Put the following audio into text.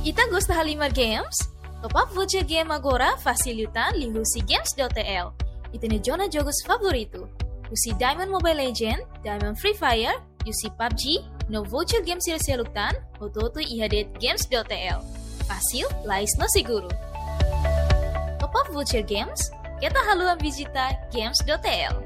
Ita gosta Halimar Games? Top up voucher game agora facilitan li husi games.tl. Itene jona jogos favorito. Usi Diamond Mobile Legend, Diamond Free Fire, usi PUBG, no voucher games silselutan, ototo ihadet games.tl. Fácil, lais no seguro. Top up voucher games, kita haluan visita games.tl.